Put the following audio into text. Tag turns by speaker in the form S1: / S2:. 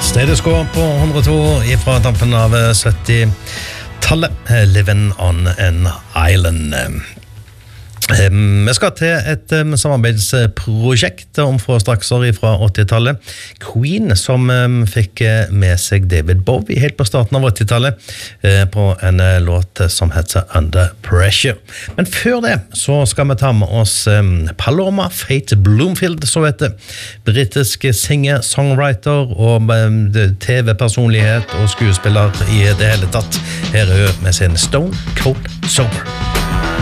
S1: Status Quo på 102 fra tampen av 70-tallet. Living on an Island. Vi skal til et samarbeidsprosjekt om få strakser fra 80-tallet. Queen som fikk med seg David Bowie helt på starten av 80-tallet på en låt som heter Under Pressure. Men før det så skal vi ta med oss Paloma Faith Bloomfield, så vet det. Britisk singer, songwriter og TV-personlighet og skuespiller i det hele tatt. Her er hun med sin Stone Cold Sober.